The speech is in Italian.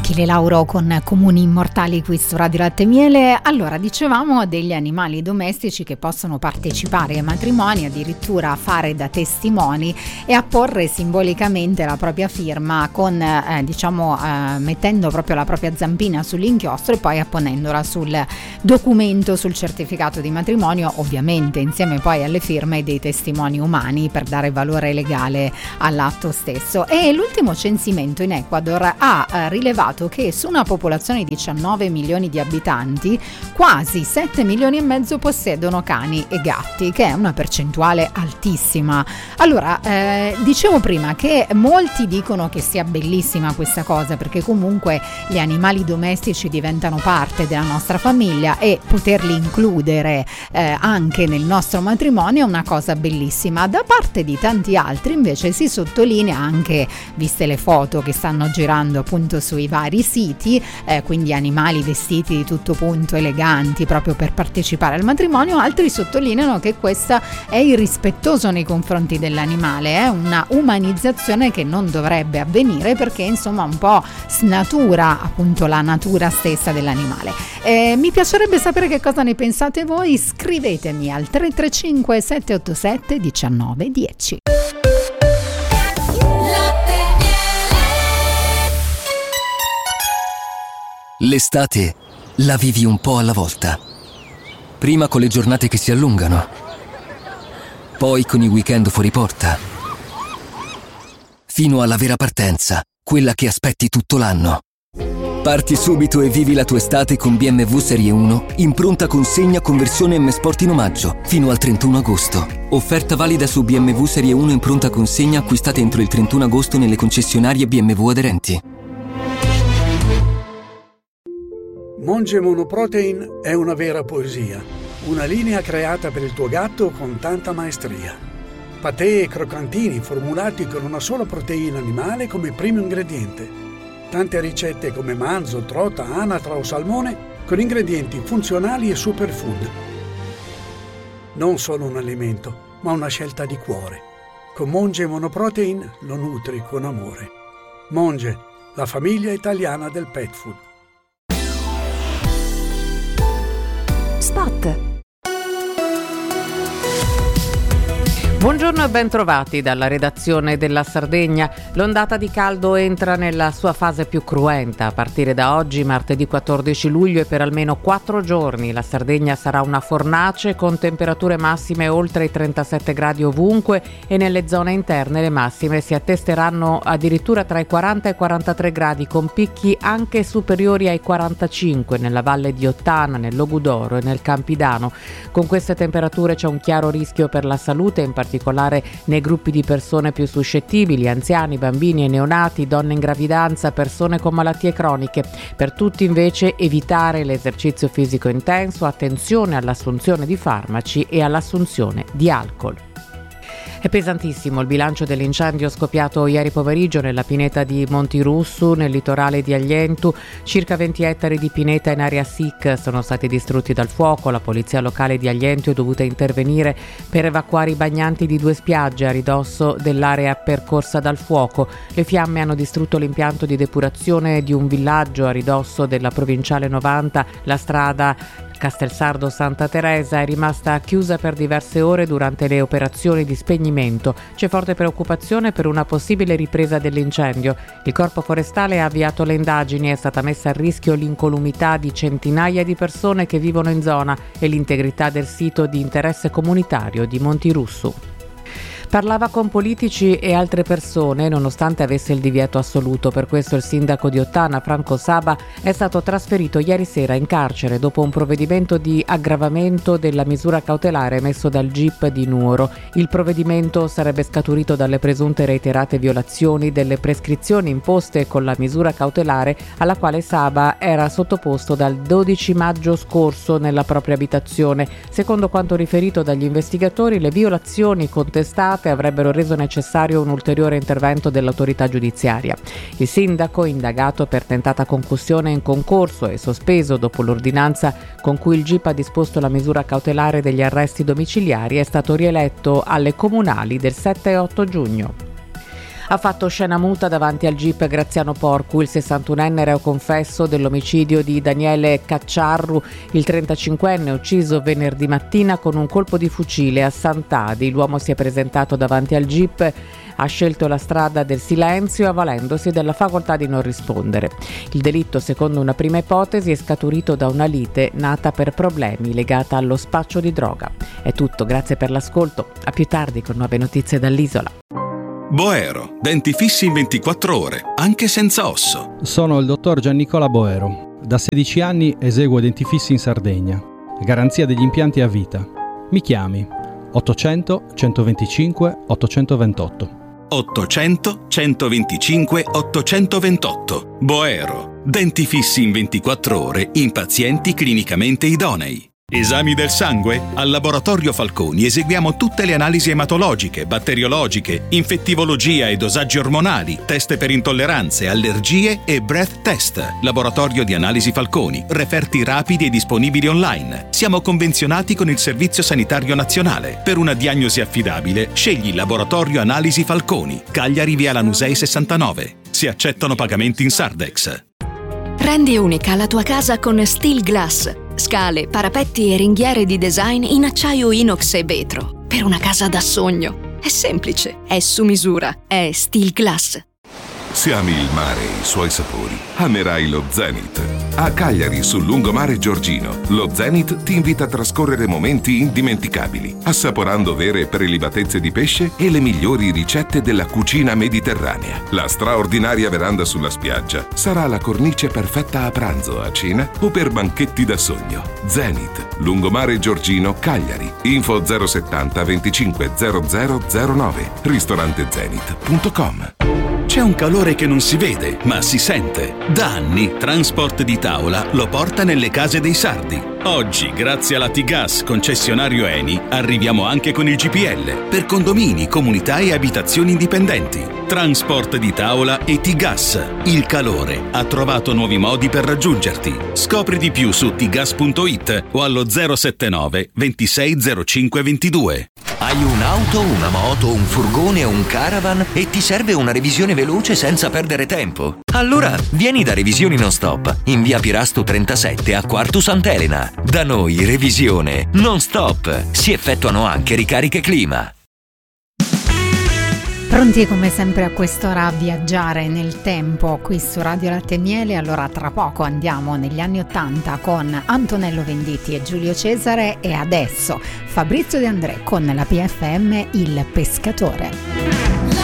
Achille Lauro con Comuni Immortali qui su Radio Latte e Miele. Allora, dicevamo degli animali domestici che possono partecipare ai matrimoni, addirittura fare da testimoni e apporre simbolicamente la propria firma con, mettendo proprio la propria zampina sull'inchiostro e poi apponendola sul documento, sul certificato di matrimonio, ovviamente insieme poi alle firme dei testimoni umani per dare valore legale all'atto stesso. E l'ultimo censimento in Ecuador ha rilevato che su una popolazione di 19 milioni di abitanti quasi 7 milioni e mezzo possiedono cani e gatti, che è una percentuale altissima. Allora, dicevo prima che molti dicono che sia bellissima questa cosa, perché comunque gli animali domestici diventano parte della nostra famiglia e poterli includere anche nel nostro matrimonio è una cosa bellissima. Da parte di tanti altri invece si sottolinea, anche viste le foto che stanno girando appunto sui vari siti, quindi animali vestiti di tutto punto, eleganti proprio per partecipare al matrimonio, altri sottolineano che questo è irrispettoso nei confronti dell'animale, è una umanizzazione che non dovrebbe avvenire, perché insomma un po' snatura appunto la natura stessa dell'animale. Mi piacerebbe sapere che cosa ne pensate voi, scrivetemi al 335 787 1910. L'estate la vivi un po' alla volta. Prima con le giornate che si allungano, poi con i weekend fuori porta, fino alla vera partenza, quella che aspetti tutto l'anno. Parti subito e vivi la tua estate con BMW Serie 1 in pronta consegna con versione M Sport in omaggio fino al 31 agosto. Offerta valida su BMW Serie 1 in pronta consegna acquistate entro il 31 agosto nelle concessionarie BMW aderenti. Monge Monoprotein è una vera poesia, una linea creata per il tuo gatto con tanta maestria. Patè e croccantini formulati con una sola proteina animale come primo ingrediente. Tante ricette come manzo, trota, anatra o salmone con ingredienti funzionali e superfood. Non solo un alimento, ma una scelta di cuore. Con Monge Monoprotein lo nutri con amore. Monge, la famiglia italiana del pet food. Spot. Buongiorno e ben trovati dalla redazione della Sardegna. L'ondata di caldo entra nella sua fase più cruenta. A partire da oggi, martedì 14 luglio, e per almeno 4 giorni la Sardegna sarà una fornace con temperature massime oltre i 37 gradi ovunque, e nelle zone interne le massime si attesteranno addirittura tra i 40 e i 43 gradi, con picchi anche superiori ai 45 nella valle di Ottana, nel Logudoro e nel Campidano. Con queste temperature c'è un chiaro rischio per la salute, in particolare nei gruppi di persone più suscettibili, anziani, bambini e neonati, donne in gravidanza, persone con malattie croniche. Per tutti invece evitare l'esercizio fisico intenso, attenzione all'assunzione di farmaci e all'assunzione di alcol. È pesantissimo il bilancio dell'incendio scoppiato ieri pomeriggio nella pineta di Montirussu, nel litorale di Aglientu. Circa 20 ettari di pineta in area SIC sono stati distrutti dal fuoco. La polizia locale di Aglientu è dovuta intervenire per evacuare i bagnanti di 2 spiagge a ridosso dell'area percorsa dal fuoco. Le fiamme hanno distrutto l'impianto di depurazione di un villaggio a ridosso della provinciale 90. La strada Castelsardo Santa Teresa è rimasta chiusa per diverse ore durante le operazioni di spegnimento. C'è forte preoccupazione per una possibile ripresa dell'incendio. Il Corpo Forestale ha avviato le indagini, è stata messa a rischio l'incolumità di centinaia di persone che vivono in zona e l'integrità del sito di interesse comunitario di Montirussu. Parlava con politici e altre persone nonostante avesse il divieto assoluto. Per questo il sindaco di Ottana, Franco Saba, è stato trasferito ieri sera in carcere dopo un provvedimento di aggravamento della misura cautelare emesso dal GIP di Nuoro. Il provvedimento sarebbe scaturito dalle presunte reiterate violazioni delle prescrizioni imposte con la misura cautelare, alla quale Saba era sottoposto dal 12 maggio scorso nella propria abitazione. Secondo quanto riferito dagli investigatori, le violazioni contestate avrebbero reso necessario un ulteriore intervento dell'autorità giudiziaria. Il sindaco, indagato per tentata concussione in concorso e sospeso dopo l'ordinanza con cui il GIP ha disposto la misura cautelare degli arresti domiciliari, è stato rieletto alle comunali del 7 e 8 giugno. ha fatto scena muta davanti al GIP Graziano Porcu, il 61enne reo confesso dell'omicidio di Daniele Cacciarru, il 35enne ucciso venerdì mattina con un colpo di fucile a Sant'Adi. L'uomo si è presentato davanti al GIP, ha scelto la strada del silenzio avvalendosi della facoltà di non rispondere. Il delitto, secondo una prima ipotesi, è scaturito da una lite nata per problemi legata allo spaccio di droga. È tutto, grazie per l'ascolto. A più tardi con nuove notizie dall'isola. Boero, denti fissi in 24 ore, anche senza osso. Sono il dottor Giannicola Boero. Da 16 anni eseguo denti fissi in Sardegna. Garanzia degli impianti a vita. Mi chiami 800 125 828. 800 125 828. Boero, denti fissi in 24 ore in pazienti clinicamente idonei. Esami del sangue? Al Laboratorio Falconi eseguiamo tutte le analisi ematologiche, batteriologiche, infettivologia e dosaggi ormonali, test per intolleranze, allergie e breath test. Laboratorio di Analisi Falconi, referti rapidi e disponibili online. Siamo convenzionati con il Servizio Sanitario Nazionale. Per una diagnosi affidabile, scegli Laboratorio Analisi Falconi, Cagliari via Lanusei 69. Si accettano pagamenti in Sardex. Rendi unica la tua casa con Steel Glass. Scale, parapetti e ringhiere di design in acciaio inox e vetro. Per una casa da sogno. È semplice, è su misura, è Steel Glass. Se ami il mare e i suoi sapori, amerai lo Zenith. A Cagliari, sul lungomare Giorgino, lo Zenith ti invita a trascorrere momenti indimenticabili, assaporando vere prelibatezze di pesce e le migliori ricette della cucina mediterranea. La straordinaria veranda sulla spiaggia sarà la cornice perfetta a pranzo, a cena o per banchetti da sogno. Zenith, lungomare Giorgino, Cagliari. Info 070 25 0009. ristorantezenith.com. C'è un calore che non si vede, ma si sente. Da anni Transport di Tavola lo porta nelle case dei sardi. Oggi, grazie alla T-Gas concessionario Eni, arriviamo anche con il GPL per condomini, comunità e abitazioni indipendenti. Transport di Tavola e T-Gas. Il calore ha trovato nuovi modi per raggiungerti. Scopri di più su tgas.it o allo 079 2605 22. Hai un'auto, una moto, un furgone o un caravan e ti serve una revisione veloce senza perdere tempo? Allora vieni da Revisioni Non Stop in via Pirasto 37 a Quartu Sant'Elena. Da noi revisione non stop. Si effettuano anche ricariche clima. Pronti come sempre a quest'ora a viaggiare nel tempo qui su Radio Latte e Miele. Allora tra poco andiamo negli anni '80 con Antonello Venditti e Giulio Cesare e adesso Fabrizio De André con la PFM Il Pescatore.